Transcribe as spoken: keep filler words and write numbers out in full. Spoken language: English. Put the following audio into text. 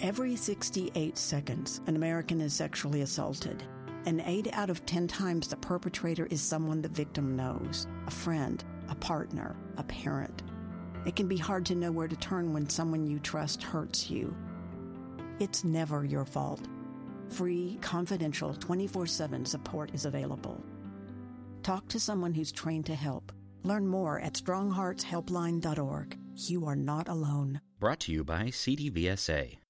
Every sixty-eight seconds, an American is sexually assaulted. And eight out of ten times the perpetrator is someone the victim knows, a friend, a partner, a parent. It can be hard to know where to turn when someone you trust hurts you. It's never your fault. Free, confidential, twenty-four seven support is available. Talk to someone who's trained to help. Learn more at strong hearts helpline dot org. You are not alone. Brought to you by C D V S A.